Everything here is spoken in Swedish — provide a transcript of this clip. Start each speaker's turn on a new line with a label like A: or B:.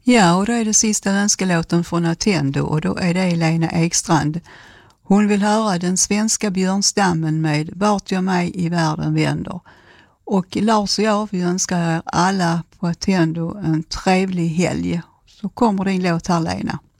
A: Ja, och då är det sista önskelåten från Attendo och då är det Lena Ekstrand. Hon vill höra den svenska björnstammen med Vart jag mig i världen vänder. Och Lars och jag, vi önskar er alla på Attendo en trevlig helg. Så kommer din låt här, Lena.